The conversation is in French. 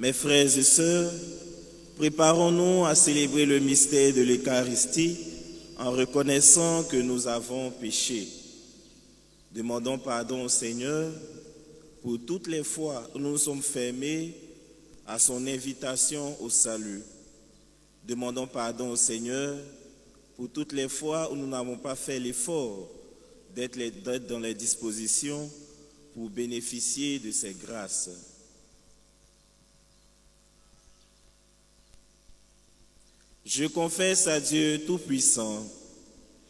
Mes frères et sœurs, préparons-nous à célébrer le mystère de l'Eucharistie en reconnaissant que nous avons péché. Demandons pardon au Seigneur pour toutes les fois où nous nous sommes fermés à son invitation au salut. Demandons pardon au Seigneur pour toutes les fois où nous n'avons pas fait l'effort d'être dans les dispositions pour bénéficier de ses grâces. Je confesse à Dieu Tout-Puissant